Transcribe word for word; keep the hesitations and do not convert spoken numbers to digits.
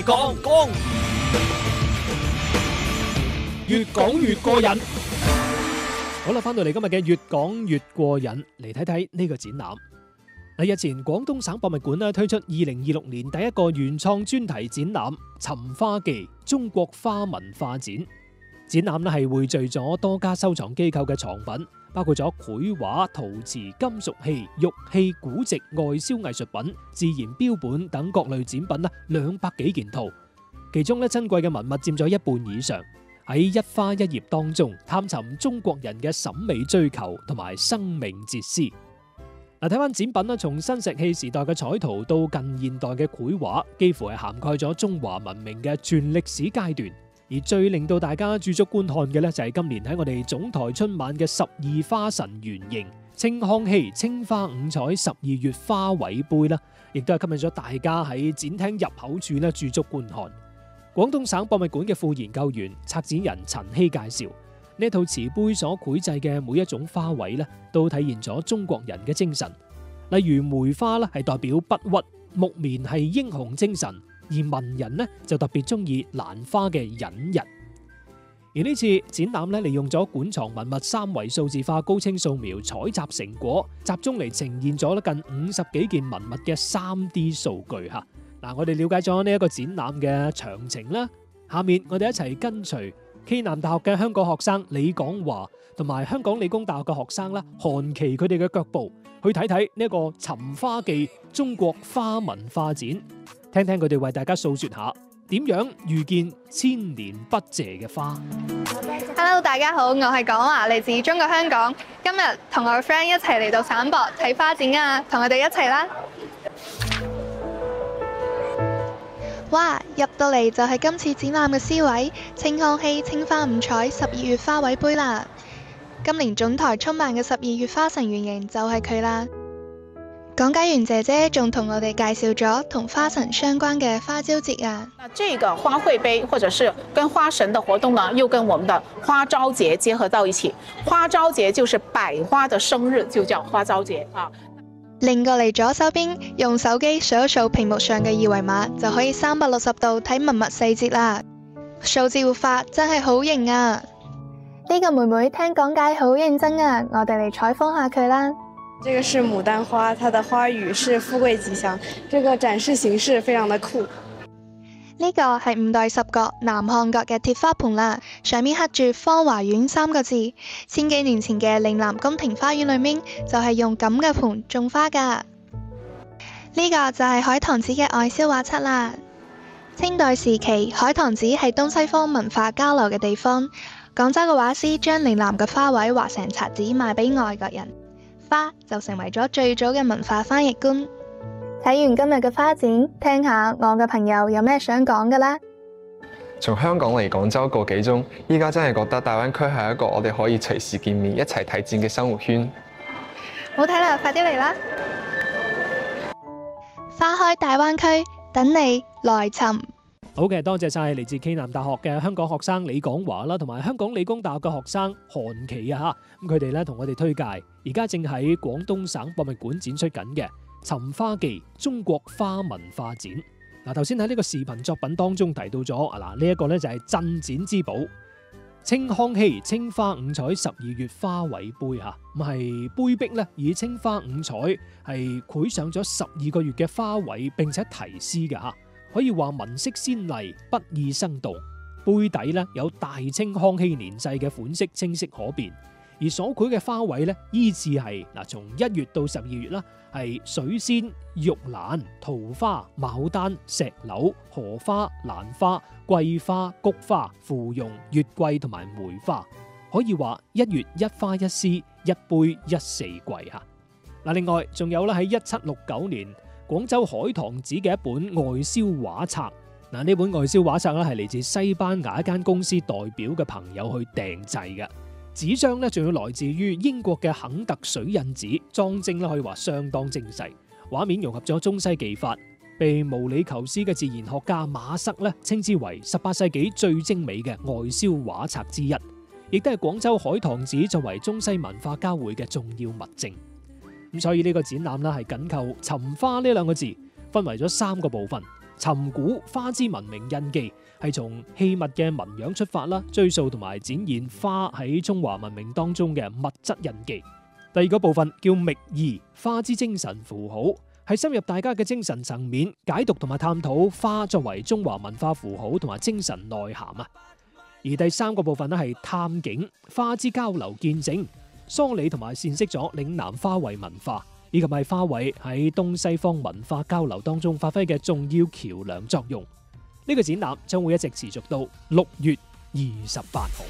講講越講越過癮。好啦，翻到嚟今日嘅越講越過癮，嚟睇睇呢個展覽。日前廣東省博物館咧推出二零二六年第一個原創專題展覽《尋花記：中國花文化展》。展覽咧係匯聚咗多家收藏機構嘅藏品，包括咗繪畫、陶瓷、金屬器、玉器、古籍、外銷藝術品、自然標本等各類展品啦，兩百幾件套。其中咧珍貴嘅文物佔咗一半以上。喺一花一葉當中，探尋中國人嘅審美追求同埋生命哲思。嗱，睇翻展品啦，從新石器時代嘅彩陶到近現代嘅繪畫，幾乎係涵蓋咗中華文明嘅全歷史階段。而最令到大家駐足觀看嘅咧，就係今年喺我哋總台春晚嘅十二花神原型清康熙青花五彩十二月花卉杯啦，亦都係吸引咗大家喺展廳入口處咧駐足觀看。廣東省博物館嘅副研究員、策展人陳希介紹，呢套瓷杯所繪製嘅每一種花卉咧，都體現咗中國人嘅精神。例如梅花咧係代表不屈，木棉係英雄精神，而文人呢就特別中意蘭花嘅隱逸。而呢次展覽咧利用咗館藏文物三維數字化高清掃描採集成果，集中嚟呈現咗近五十幾件文物嘅 三 D 數據吓。嗱，我哋了解咗呢一個展覽嘅詳情啦，下面我哋一齊跟隨暨南大學嘅香港學生李廣華同埋香港理工大學嘅學生啦韓琦佢哋嘅腳步，去睇睇呢一個尋花記中國花文化展，聽聽佢哋為大家訴說下點樣遇見千年不謝嘅花。 Hello， 大家好，我係廣華，嚟自中國香港。今日同我嘅 friend 一齊嚟到省博睇花展啊，同我哋一齊啦！ 哇！入到嚟就係今次展覽嘅 C 位，清康熙青花五彩十二月花卉杯啦。今年總台春晚嘅十二月花神原型就係佢啦。講解員姐姐仲同我哋介紹咗同花神相關嘅花朝節啊。 那這個花卉杯或者是跟花神的活動呢，又跟我們的花朝節結合到一起。花朝節就是百花的生日，就叫花朝節啊。 擰過嚟左手邊，用手機掃一掃屏幕上嘅二維碼，就可以三百六十度睇文物細節啦。數字活化真係好型啊！呢個妹妹聽講解好認真啊，我哋嚟採訪下佢啦。 這個是牡丹花，它的花語是富貴吉祥，這個展示形式非常的酷。 呢個係五代十國南漢國嘅鐵花盤啦，上面刻住芳華苑三個字。千幾年前嘅嶺南宮廷花園裏面就係用咁嘅盤種花噶。呢個就係海棠紙嘅外銷畫冊啦。清代時期，海棠紙係東西方文化交流嘅地方。廣州嘅畫師將嶺南嘅花卉畫成冊紙賣俾外國人，花就成為咗最早嘅文化翻譯官。睇完今日嘅花展，聽下我嘅朋友有咩想講嘅啦。 從香港嚟廣州個幾鐘，依家真係覺得大灣區係一個我哋可以隨時見面、一齊睇展嘅生活圈。 好睇啦，快啲嚟啦！花開大灣區，等你來尋。 好嘅，多謝晒嚟自暨南大學嘅香港學生李廣華啦，同埋香港理工大學嘅學生韓琦啊吓，咁佢哋咧同我哋推介，而家正喺廣東省博物館展出緊嘅尋花記中國花文化展。嗱，頭先喺呢個視頻作品當中提到咗啊，嗱呢一個咧就係鎮展之寶清康熙青花五彩十二月花卉杯吓，咁係杯壁咧以青花五彩係繪上咗十二個月嘅花卉，並且題詩嘅吓，可以話文色鮮麗，筆意生動。杯底咧有大清康熙年制嘅款式，清晰可辨。而所繪嘅花卉咧，依次係嗱，從一月到十二月啦，係水仙、玉蘭、桃花、牡丹、石榴、荷花、蘭花、桂花、菊花、芙蓉、月桂同埋梅花，可以話一月一花一詩，一杯一四季吓。嗱，另外仲有咧喺一七六九年廣州海棠紙嘅一本外銷畫冊。嗱，呢本外銷畫冊咧係嚟自西班牙一間公司代表嘅朋友去訂製嘅。紙張咧仲要來自於英國嘅肯特水印紙，裝幀咧可以話相當精細，畫面融合咗中西技法，被毛里求斯嘅自然學家馬塞咧稱之為十八世紀最精美嘅外銷畫冊之一，亦都係廣州海棠紙作為中西文化交匯嘅重要物證。咁所以呢個展覽咧係緊扣尋花呢兩個字，分為咗三個部分。 尋古花之文明印記，係從器物嘅紋樣出發啦，追溯同埋展現花喺中華文明當中嘅物質印記。第二個部分叫覓意，花之精神符號，係深入大家嘅精神層面，解讀同埋探討花作為中華文化符號同埋精神內涵啊。而第三個部分咧係探景，花之交流見證，梳理同埋闡釋咗嶺南花卉文化，以及係花卉喺東西方文化交流當中發揮嘅重要橋樑作用。呢個展覽將會一直持續到六月二十八號。